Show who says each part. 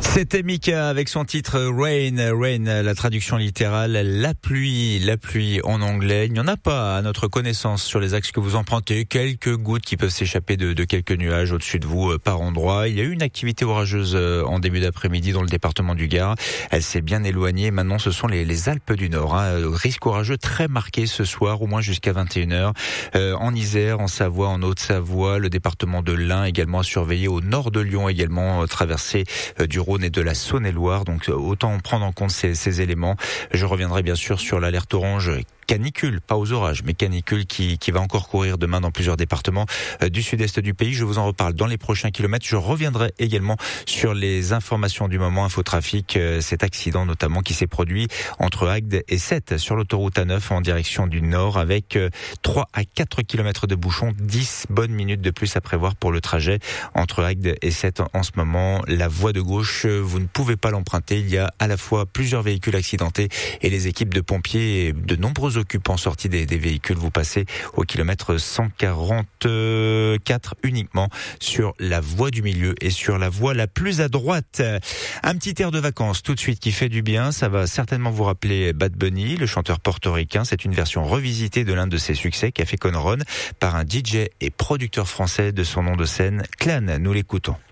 Speaker 1: C'était Mika avec son titre Rain, la traduction littérale, la pluie en anglais. Il n'y en a pas à notre connaissance sur les axes que vous empruntez. Quelques gouttes qui peuvent s'échapper de quelques nuages au-dessus de vous par endroits. Il y a eu une activité orageuse en début d'après-midi dans le département du Gard. Elle s'est bien éloignée. Maintenant, ce sont les Alpes du Nord. Risque orageux très marqué ce soir, au moins jusqu'à 21h. En Isère, en Savoie, en Haute-Savoie, le département de l'Ain également à surveiller. Au nord de Lyon également, traversée du Rhône et de la Saône-et-Loire. Donc autant prendre en compte ces éléments. Je reviendrai bien sûr sur l'alerte orange canicule, pas aux orages, mais canicule qui va encore courir demain dans plusieurs départements du sud-est du pays. Je vous en reparle dans les prochains kilomètres. Je reviendrai également sur les informations du moment, infotrafic, cet accident notamment qui s'est produit entre Agde et Sète sur l'autoroute A9 en direction du nord avec 3 à 4 kilomètres de bouchons, 10 bonnes minutes de plus à prévoir pour le trajet entre Agde et Sète en ce moment. La voie de gauche, vous ne pouvez pas l'emprunter. Il y a à la fois plusieurs véhicules accidentés et les équipes de pompiers et de nombreux occupants sortis des véhicules. Vous passez au kilomètre 144 uniquement sur la voie du milieu et sur la voie la plus à droite. Un petit air de vacances tout de suite qui fait du bien. Ça va certainement vous rappeler Bad Bunny, le chanteur portoricain. C'est une version revisitée de l'un de ses succès, Café Con Ron, par un DJ et producteur français de son nom de scène, Clan. Nous l'écoutons.